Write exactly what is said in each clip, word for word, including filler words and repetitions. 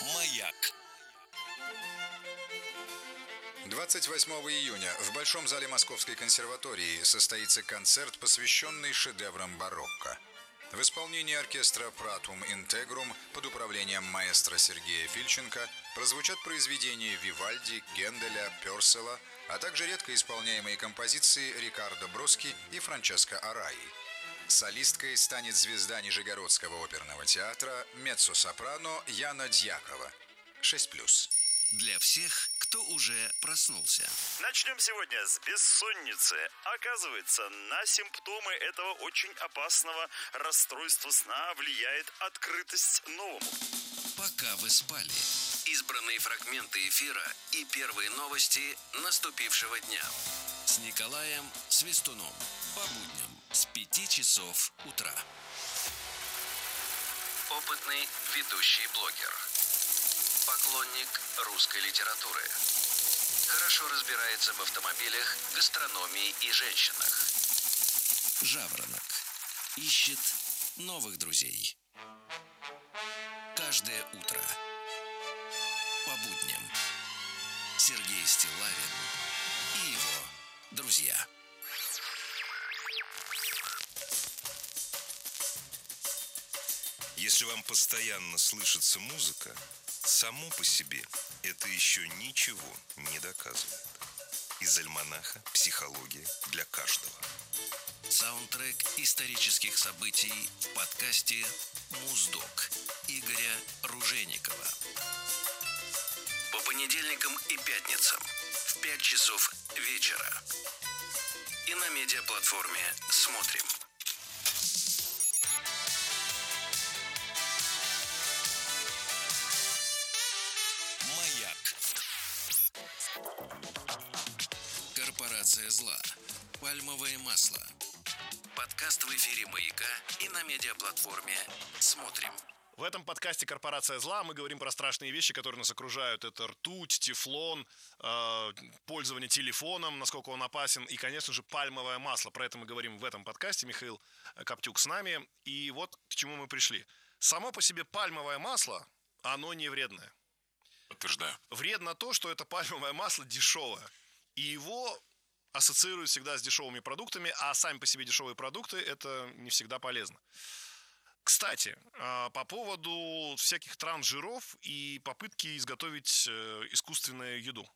Маяк. двадцать восьмого июня в Большом зале Московской консерватории состоится концерт, посвященный шедеврам барокко. В исполнении оркестра Pratum Integrum под управлением маэстро Сергея Фильченко прозвучат произведения Вивальди, Генделя, Пёрсела, а также редко исполняемые композиции Рикардо Броски и Франческо Араи. Солисткой станет звезда Нижегородского оперного театра меццо-сопрано Яна Дьякова. шесть плюс. Для всех, кто уже проснулся. Начнем сегодня с бессонницы. Оказывается, на симптомы этого очень опасного расстройства сна влияет открытость новому. Пока вы спали. Избранные фрагменты эфира и первые новости наступившего дня. С Николаем Свистуном. По будням с пяти часов утра. Опытный ведущий блогер. Поклонник русской литературы. Хорошо разбирается в автомобилях, гастрономии и женщинах. Жаворонок. Ищет новых друзей. Каждое утро. По будням. Сергей Стиллавин и его друзья. Если вам постоянно слышится музыка, само по себе это еще ничего не доказывает. Из альманаха «Психология для каждого». Саундтрек исторических событий в подкасте «Муздок» Игоря Ружейникова. По понедельникам и пятницам в пять часов вечера. И на медиаплатформе «Смотрим». Корпорация зла. Пальмовое масло. Подкаст в эфире «Маяка» и на медиаплатформе «Смотрим». В этом подкасте «Корпорация зла» мы говорим про страшные вещи, которые нас окружают. Это ртуть, тефлон, э, пользование телефоном, насколько он опасен, и, конечно же, пальмовое масло. Про это мы говорим в этом подкасте. Михаил Коптюк с нами. И вот к чему мы пришли. Само по себе пальмовое масло, оно не вредное. Подтверждаю. Вредно то, что это пальмовое масло дешевое. И его ассоциируют всегда с дешевыми продуктами, а сами по себе дешевые продукты – это не всегда полезно. Кстати, по поводу всяких трансжиров и попытки изготовить искусственную еду.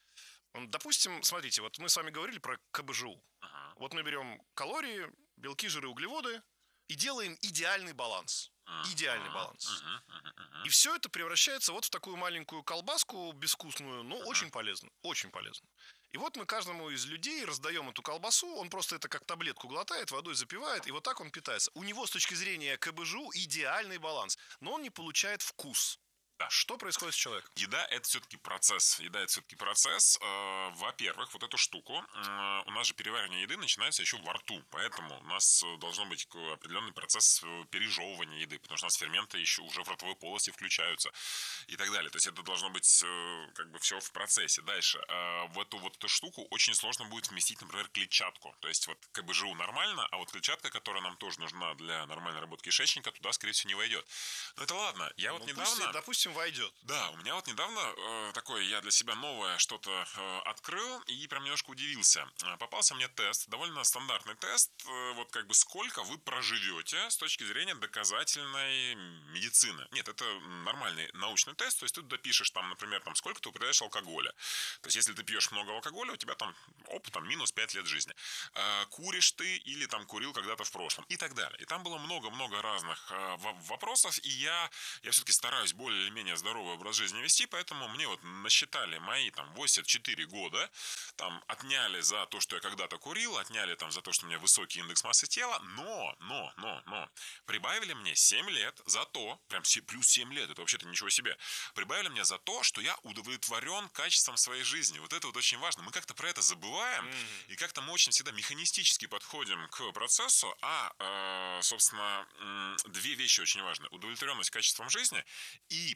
Допустим, смотрите, вот мы с вами говорили про ка бэ жэ у. Ага. Вот мы берем калории, белки, жиры, углеводы и делаем идеальный баланс. Ага. Идеальный баланс. Ага. Ага. И все это превращается вот в такую маленькую колбаску безвкусную, но ага. очень полезно. Очень полезно. И вот мы каждому из людей раздаем эту колбасу, он просто это как таблетку глотает, водой запивает, и вот так он питается. У него с точки зрения ка бэ жэ у идеальный баланс, но он не получает вкус. Да. Что происходит с человеком? Еда – это все-таки процесс. Еда – это все-таки процесс. Во-первых, вот эту штуку, у нас же переваривание еды начинается еще во рту, поэтому у нас должен быть определенный процесс пережевывания еды, потому что у нас ферменты еще уже в ротовой полости включаются и так далее. То есть это должно быть как бы все в процессе. Дальше. В эту вот эту штуку очень сложно будет вместить, например, клетчатку. То есть вот ка бэ жэ у нормально, а вот клетчатка, которая нам тоже нужна для нормальной работы кишечника, туда, скорее всего, не войдет. Но это ладно. Я вот ну, недавно... Пусть, допустим, войдет. Да, у меня вот недавно э, такое, я для себя новое что-то э, открыл и прям немножко удивился. Э, попался мне тест, довольно стандартный тест, э, вот как бы сколько вы проживете с точки зрения доказательной медицины. Нет, это нормальный научный тест, то есть ты туда пишешь, там, например, там, сколько ты употребляешь алкоголя. То есть если ты пьешь много алкоголя, у тебя там, оп, там, минус пять лет жизни. Э, куришь ты или там курил когда-то в прошлом и так далее. И там было много-много разных э, вопросов, и я, я все-таки стараюсь более менее здоровый образ жизни вести, поэтому мне вот насчитали мои там восемьдесят четыре года, там отняли за то, что я когда-то курил, отняли там за то, что у меня высокий индекс массы тела, но, но, но, но, прибавили мне семь лет за то, прям плюс семь лет, это вообще-то ничего себе, прибавили мне за то, что я удовлетворен качеством своей жизни. Вот это вот очень важно. Мы как-то про это забываем, mm-hmm. и как-то мы очень всегда механистически подходим к процессу, а, э, собственно, э, две вещи очень важны. Удовлетворенность качеством жизни и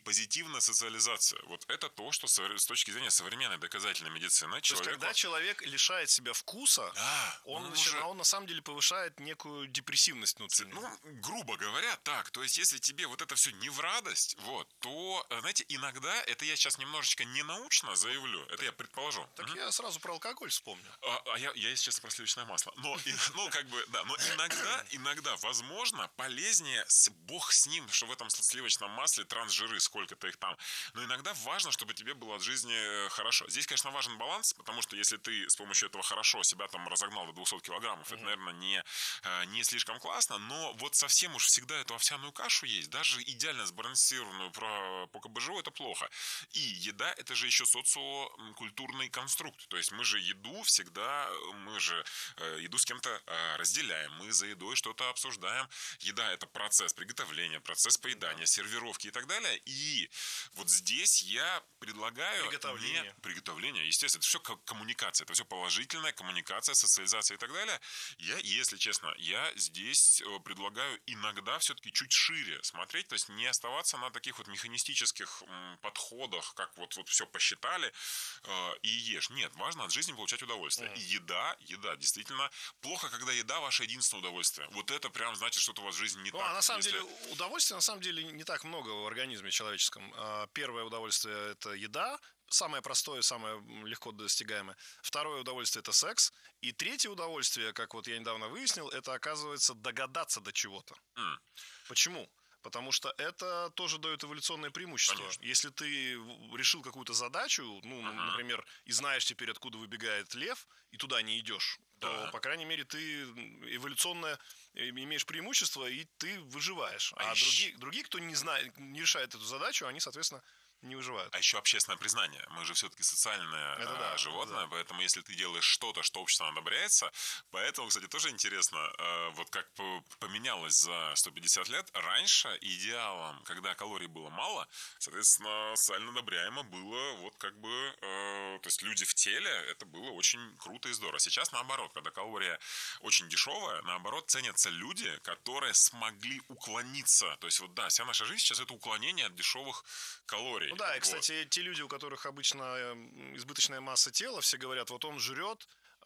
позитивная социализация. Вот это то, что с точки зрения современной доказательной медицины человеку... То есть, когда человек лишает себя вкуса, да, он, он, начи... уже... он на самом деле повышает некую депрессивность внутреннюю. Ну, грубо говоря, так. То есть, если тебе вот это все не в радость, вот, то, знаете, иногда, это я сейчас немножечко ненаучно заявлю, это я предположу. Так угу. я сразу про алкоголь вспомню. А, а я, я, если честно, про сливочное масло. Но, и, ну, как бы, да, но иногда, иногда, возможно, полезнее, с, бог с ним, что в этом сливочном масле трансжиры, сколько-то их там. Но иногда важно, чтобы тебе было от жизни хорошо. Здесь, конечно, важен баланс, потому что если ты с помощью этого хорошо себя там разогнал до двухсот килограммов, mm-hmm. это, наверное, не, не слишком классно, но вот совсем уж всегда эту овсяную кашу есть, даже идеально сбалансированную про, по КБЖУ, это плохо. И еда, это же еще социокультурный конструкт. То есть мы же еду всегда, мы же еду с кем-то разделяем, мы за едой что-то обсуждаем. Еда – это процесс приготовления, процесс поедания, сервировки и так далее. И вот здесь я предлагаю... Приготовление. Не... Приготовление, естественно. Это все коммуникация, это все положительная коммуникация, социализация и так далее. Я, если честно, я здесь предлагаю иногда все-таки чуть шире смотреть, то есть не оставаться на таких вот механистических подходах, как вот, вот все посчитали э, и ешь. Нет, важно от жизни получать удовольствие. Mm. И еда, еда, действительно, плохо, когда еда ваше единственное удовольствие. Вот это прям значит, что-то у вас в жизни не ну, так. А на самом если... деле удовольствия на самом деле не так много в организме человеческом. Первое удовольствие – это еда, самое простое, самое легко достигаемое. Второе удовольствие – это секс. И третье удовольствие, как вот я недавно выяснил, это, оказывается, догадаться до чего-то. Mm. Почему? Потому что это тоже дает эволюционное преимущество. Конечно. Если ты решил какую-то задачу, ну, uh-huh. например, и знаешь теперь, откуда выбегает лев, и туда не идешь, да. то, по крайней мере, ты эволюционно имеешь преимущество, и ты выживаешь. А, а другие, другие, кто не знает, не решает эту задачу, они, соответственно, не выживают. А еще общественное признание. Мы же все-таки социальное это да, животное, да. Поэтому если ты делаешь что-то, что общество одобряется, поэтому, кстати, тоже интересно, вот как поменялось за сто пятьдесят лет. Раньше идеалом, когда калорий было мало, соответственно, социально одобряемо было вот как бы, то есть люди в теле, это было очень круто и здорово. Сейчас наоборот, когда калория очень дешевая, наоборот, ценятся люди, которые смогли уклониться. То есть вот да, вся наша жизнь сейчас это уклонение от дешевых калорий. Ну да, и, вот. кстати, те люди, у которых обычно избыточная масса тела, все говорят, вот он жрет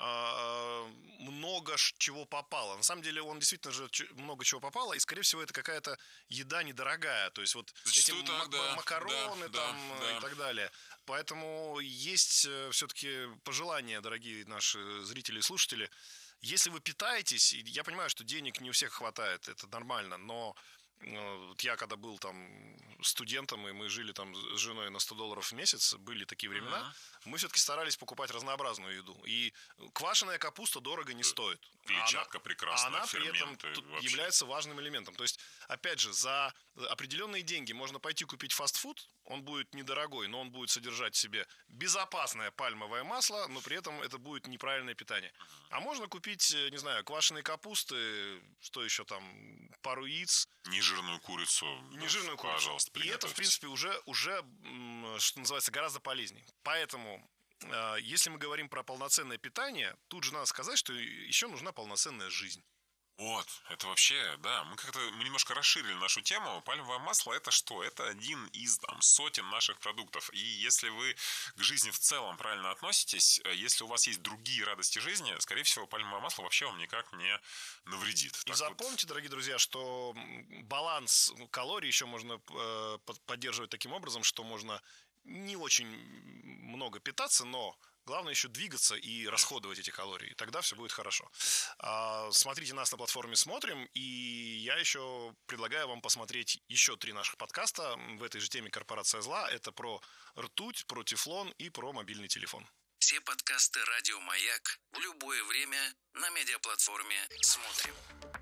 э, много чего попало. На самом деле он действительно жрет много чего попало, и, скорее всего, это какая-то еда недорогая. То есть вот зачастую эти так, м- да, макароны да, там, да. и так далее. Поэтому есть все-таки пожелания, дорогие наши зрители и слушатели. Если вы питаетесь, я понимаю, что денег не у всех хватает, это нормально, но... Вот я когда был там студентом, и мы жили там с женой на сто долларов в месяц, были такие времена, uh-huh. мы все-таки старались покупать разнообразную еду. И квашеная капуста дорого не стоит. Клетчатка прекрасная, она при этом вообще. является важным элементом. То есть, опять же, за определенные деньги можно пойти купить фастфуд, он будет недорогой, но он будет содержать в себе безопасное пальмовое масло, но при этом это будет неправильное питание. Uh-huh. А можно купить, не знаю, квашеные капусты, что еще там, пару яиц. Нежирную курицу. Нежирную курицу. Пожалуйста, и это, в принципе, уже, уже, что называется, гораздо полезнее. Поэтому, если мы говорим про полноценное питание, тут же надо сказать, что еще нужна полноценная жизнь. Вот, это вообще, да, мы как-то мы немножко расширили нашу тему. Пальмовое масло – это что? Это один из там сотен наших продуктов. И если вы к жизни в целом правильно относитесь, если у вас есть другие радости жизни, скорее всего, пальмовое масло вообще вам никак не навредит. И так запомните, вот. Дорогие друзья, что баланс калорий еще можно поддерживать таким образом, что можно не очень много питаться, но главное еще двигаться и расходовать эти калории. И тогда все будет хорошо. Смотрите нас на платформе «Смотрим». И я еще предлагаю вам посмотреть еще три наших подкаста в этой же теме «Корпорация зла». Это про ртуть, про тефлон и про мобильный телефон. Все подкасты «Радио Маяк» в любое время на медиаплатформе «Смотрим».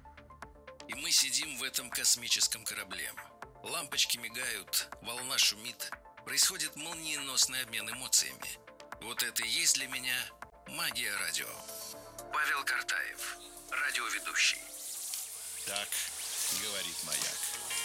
И мы сидим в этом космическом корабле. Лампочки мигают, волна шумит. Происходит молниеносный обмен эмоциями. Вот это и есть для меня магия радио. Павел Картаев, радиоведущий. Так говорит Маяк.